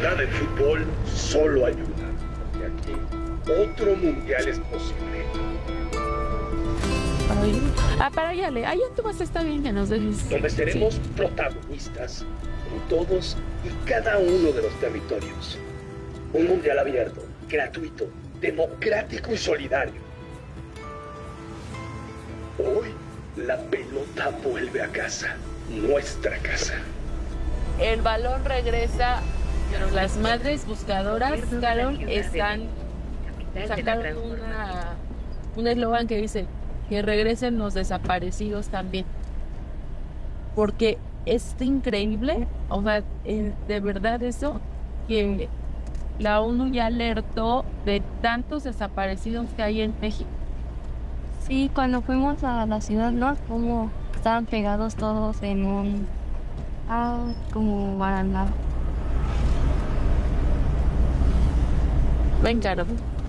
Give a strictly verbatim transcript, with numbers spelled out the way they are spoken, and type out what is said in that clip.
verdad, el fútbol solo ayuda. Y aquí, otro mundial es posible. Ay, ah, para allá, le. Allá tú vas a estar bien que nos des. Donde seremos Sí. protagonistas en todos y cada uno de los territorios. Un mundial abierto, gratuito, democrático y solidario. Hoy, la pelota vuelve a casa, nuestra casa. El balón regresa, pero las madres buscadoras, Carol, están sacaron una, un eslogan que dice que regresen los desaparecidos también. Porque es increíble, o sea, eh, de verdad eso, que la ONU ya alertó de tantos desaparecidos que hay en México. Sí, cuando fuimos a la ciudad, ¿no? Como estaban pegados todos en un... Ah, como barandal. Ven, Carol.